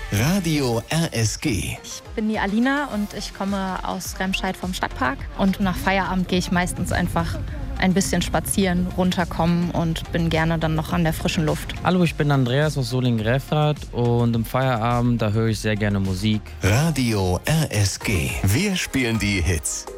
Radio RSG. Ich bin die Alina und ich komme aus Remscheid vom Stadtpark. Und nach Feierabend gehe ich meistens einfach ein bisschen spazieren, runterkommen und bin gerne dann noch an der frischen Luft. Hallo, ich bin Andreas aus Solingen-Grefrath und im Feierabend, da höre ich sehr gerne Musik. Radio RSG. Wir spielen die Hits.